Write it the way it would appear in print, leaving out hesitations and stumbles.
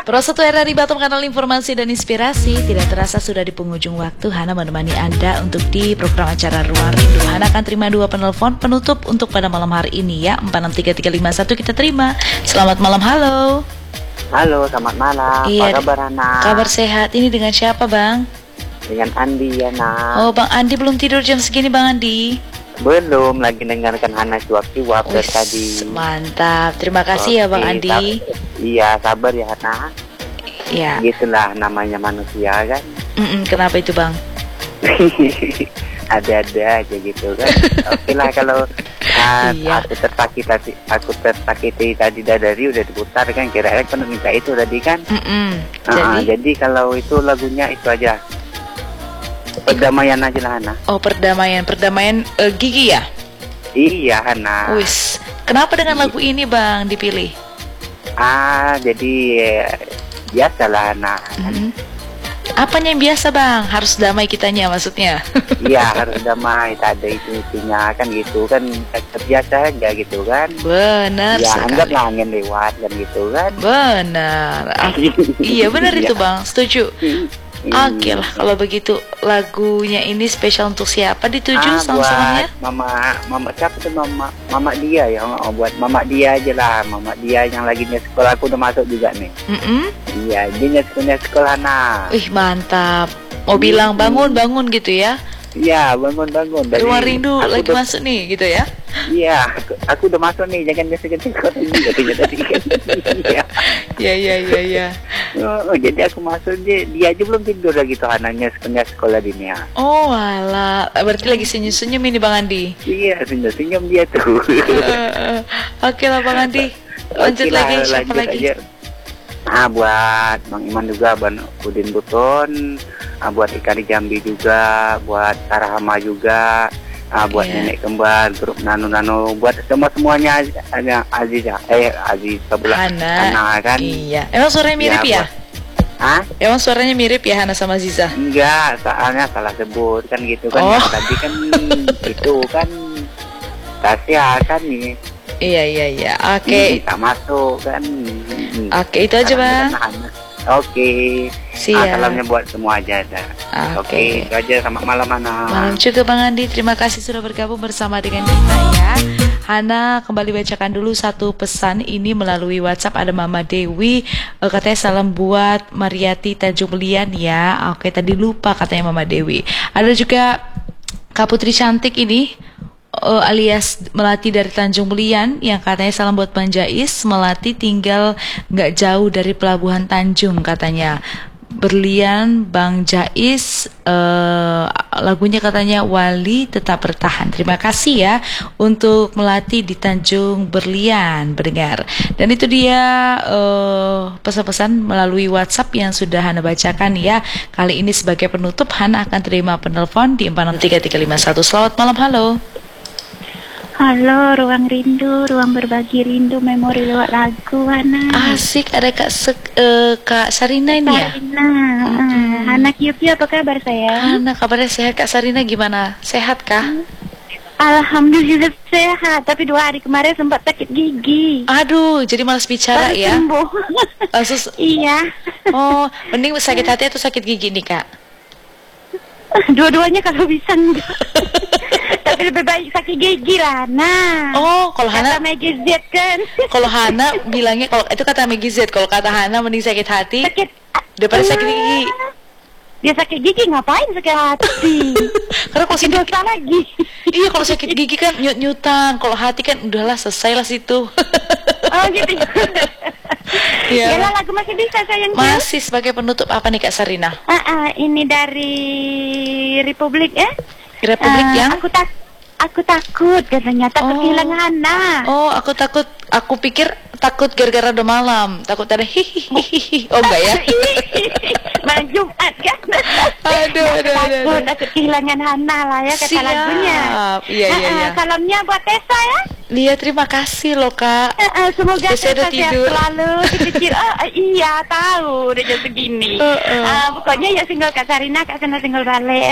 Pro 1 RRI Batam, kanal informasi dan inspirasi. Tidak terasa sudah di penghujung waktu. Hana menemani Anda untuk di program acara Ruang Rindu. Hana akan terima 2 penelpon penutup untuk pada malam hari ini ya. 463351 kita terima. Selamat malam, halo. Halo, selamat malam. Iya, apa kabar Hana? Kabar sehat. Ini dengan siapa Bang? Dengan Andi ya Nak. Oh, Bang Andi belum tidur jam segini Bang Andi? Belum, lagi dengarkan Hana cuap-cuap dari tadi. Mantap, terima kasih ya Bang Andi. Iya, sabar ya Hana. Ya. Gitulah namanya manusia kan. Kenapa itu Bang? Ada-ada aja gitu kan. Oke lah kalau Iya. aku tersakiti tadi dari udah diputar kan, kira-kira kan minta itu tadi kan. Jadi kalau itu lagunya itu aja. Perdamaian aja lah Hana. Oh, perdamaian Gigi ya? Iya Hana. Wis, kenapa dengan lagu ini Bang dipilih? Jadi biasalah Hana. Apanya yang biasa Bang? Harus damai kitanya maksudnya? Iya, harus damai, tak ada itu-itunya kan gitu kan, biasa aja gitu kan. Benar ya, sekali. anggaplah angin lewat kan gitu kan. Benar. Iya benar itu Bang, setuju. Oke lah, kalau begitu lagunya ini spesial untuk siapa dituju song-songnya? Mama siapa tuh mama dia ya, buat mama dia aja lah, mama dia yang lagi di sekolah, aku udah masuk juga nih. Iya, dia punya sekolah nah. Wih mantap, mau bilang bangun gitu ya? Iya, bangun. Ruang Rindu lagi masuk nih gitu ya? Iya, aku udah masuk nih, jangan geser-geser katanya tadi. Iya. Jadi aku masuk, dia aja belum tidur lagi tuh anaknya sekolah dunia. Oh alah, berarti lagi senyum-senyum ini Bang Andi. Iya, senyum dia tuh. Oke lah Bang Andi, lanjut lagi, siapa lagi? Buat Bang Iman juga, Bang Udin Buton, buat Ikan di Jambi juga, buat Sarahama juga, buat nenek kembar, grup Nano, buat semuanya Aziz sebelah Hana kan. Iya, emang suaranya mirip ya? Emang suaranya mirip ya Hana sama Ziza? Enggak, soalnya salah sebut kan gitu kan. Tadi kan itu kan rahasia kan nih. Iya. Oke. Tak masuk kan. Oke, itu aja Bang. Oke. Siap. Salamnya buat semua aja dah. Oke, itu aja. Selamat malam Hana. Malam juga Bang Andi. Terima kasih sudah bergabung bersama dengan kita ya. Hana kembali bacakan dulu satu pesan ini melalui WhatsApp. Ada Mama Dewi, katanya salam buat Mariati Tanjung Belian ya. Oke, tadi lupa katanya Mama Dewi. Ada juga Kak Putri Cantik ini, alias Melati dari Tanjung Belian, yang katanya salam buat Bang Jais. Melati tinggal nggak jauh dari Pelabuhan Tanjung katanya. Berlian Bang Jais, lagunya katanya Wali Tetap Bertahan. Terima kasih ya untuk Melati di Tanjung Berlian pendengar. Dan itu dia pesan-pesan melalui WhatsApp yang sudah Hana bacakan ya. Kali ini sebagai penutup Hana akan terima penelpon di 463351. Selamat malam, halo. Halo, Ruang Rindu, ruang berbagi rindu, memori lewat lagu, Hana. Asik, ada Kak Sarina ini ya? Sarina, Hana Kyupi, apa kabar sayang? Hana, kabarnya sehat. Kak Sarina gimana? Sehat kah? Alhamdulillah sehat, tapi 2 hari kemarin sempat sakit gigi. Aduh, jadi malas bicara ya? Sembuh. Iya. Oh, mending sakit hati atau sakit gigi nih Kak? Dua-duanya kalau bisa enggak. Tapi lebih baik sakit gigi lah. Nah. Oh, kalau Hana kata Maggie Z kan. Kalau Hana bilangnya, kalau itu kata Maggie Z, kalau kata Hana mending sakit hati daripada sakit gigi. Dia sakit gigi ngapain sakit hati? Karena kalau sakit dosa lagi. Iya, kalau sakit gigi kan nyut-nyutan, kalau hati kan udahlah selesai lah situ. Oh gitu. Ya. Yalah, lagu masih bisa sayang. Masih sebagai penutup apa nih Kak Sarina? Ini dari Republik Republik yang aku takut katanya, takut kehilangan Hana. Oh, aku pikir takut gara-gara udah malam, takut ada hihihi. Oh enggak ya? Malam Jumat kan. Takut kehilangan Hana lah ya kata lagunya. Iya. Salamnya buat Tessa ya. Iya, terima kasih loh Kak. Semoga Tessa udah tidur selalu kecil. Iya tahu udah jam segini. Pokoknya ya single Kak Sarina, Kak Sarina single balik